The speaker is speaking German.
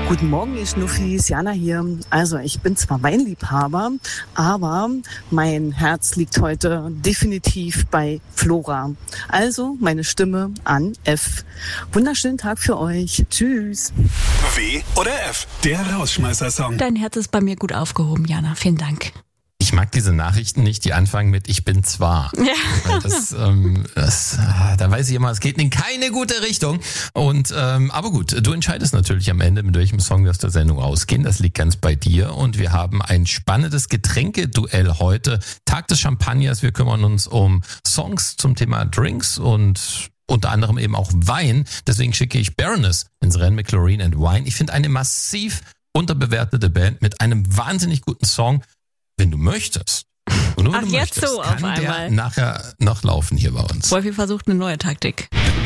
Guten Morgen, ihr Schnuffis, Jana hier. Also ich bin zwar Weinliebhaber, aber mein Herz liegt heute definitiv bei Flora. Also meine Stimme an F. Wunderschönen Tag für euch. Tschüss. W oder F, der Rausschmeißer-Song. Dein Herz ist bei mir gut aufgehoben, Jana. Vielen Dank. Ich mag diese Nachrichten nicht, die anfangen mit "Ich bin zwar". Ja. Da weiß ich immer, es geht in keine gute Richtung. Aber gut, du entscheidest natürlich am Ende, mit welchem Song wir aus der Sendung rausgehen. Das liegt ganz bei dir. Und wir haben ein spannendes Getränkeduell heute. Tag des Champagners. Wir kümmern uns um Songs zum Thema Drinks und unter anderem eben auch Wein. Deswegen schicke ich Baroness ins Rennen mit Chlorine and Wine. Ich finde eine massiv unterbewertete Band mit einem wahnsinnig guten Song. Wenn du möchtest. Und nur wenn du jetzt möchtest, so kann auf der einmal nachher noch laufen hier bei uns. Wolfi versucht eine neue Taktik.